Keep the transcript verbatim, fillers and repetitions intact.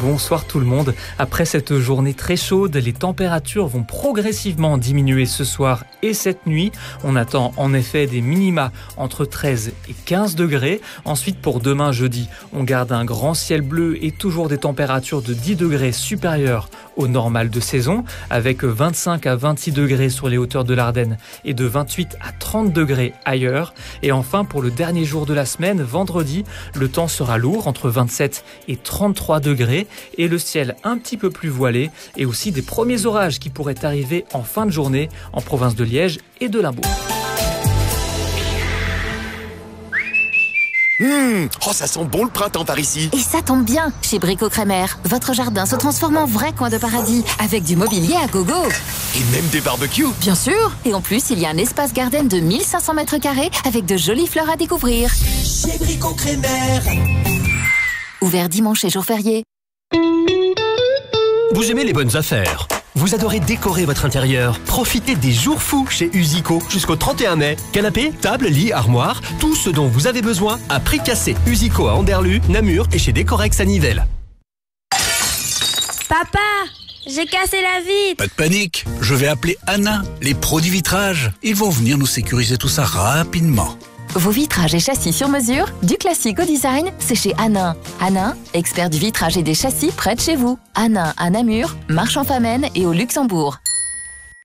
Bonsoir tout le monde. Après cette journée très chaude, les températures vont progressivement diminuer ce soir et cette nuit. On attend en effet des minima entre treize et quinze degrés. Ensuite pour demain jeudi, on garde un grand ciel bleu et toujours des températures de dix degrés supérieures au normal de saison, avec vingt-cinq à vingt-six degrés sur les hauteurs de l'Ardenne et de vingt-huit à trente degrés ailleurs. Et enfin pour le dernier jour de la semaine, vendredi, le temps sera lourd entre vingt-sept et trente-trois degrés et le ciel un petit peu plus voilé et aussi des premiers orages qui pourraient arriver en fin de journée en province de Liège et de Limbourg. Mmh, oh, ça sent bon le printemps par ici. Et ça tombe bien, chez Brico Crémer, votre jardin se transforme en vrai coin de paradis, avec du mobilier à gogo. Et même des barbecues. Bien sûr. Et en plus, il y a un espace garden de mille cinq cents mètres carrés avec de jolies fleurs à découvrir. Chez Brico Crémer. Ouvert dimanche et jour férié. Vous aimez les bonnes affaires? Vous adorez décorer votre intérieur? Profitez des jours fous chez Usico jusqu'au trente et un mai. Canapé, table, lit, armoire, tout ce dont vous avez besoin à prix cassé. Usico à Anderlu, Namur et chez Décorex à Nivelles. Papa, j'ai cassé la vitre. Pas de panique, je vais appeler Anna, les pros du vitrage. Ils vont venir nous sécuriser tout ça rapidement. Vos vitrages et châssis sur mesure, du classique au design, c'est chez Hanin. Hanin, expert du vitrage et des châssis près de chez vous. Hanin à Namur, Marchand-Famenne et au Luxembourg.